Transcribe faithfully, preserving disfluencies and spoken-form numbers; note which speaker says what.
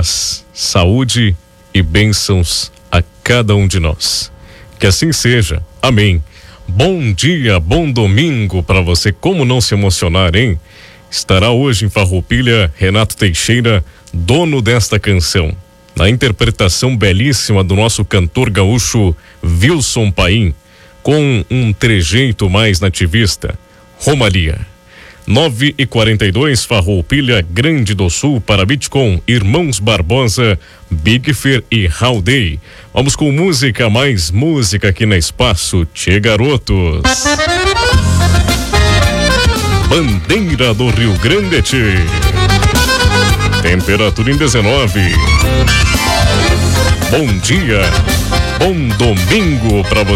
Speaker 1: paz, saúde e bênçãos a cada um de nós. Que assim seja. Amém. Bom dia, bom domingo para você. Como não se emocionar, hein? Estará hoje em Farroupilha Renato Teixeira, dono desta canção, na interpretação belíssima do nosso cantor gaúcho Wilson Paim, com um trejeito mais nativista, Romaria. nove e quarenta e dois, Farroupilha, Grande do Sul, para Bitcom, Irmãos Barbosa, Big Fer e Howday. Vamos com música, mais música aqui na Espaço Tchê Garotos. Bandeira do Rio Grande, tchê. Temperatura em dezenove. Bom dia, bom domingo para você.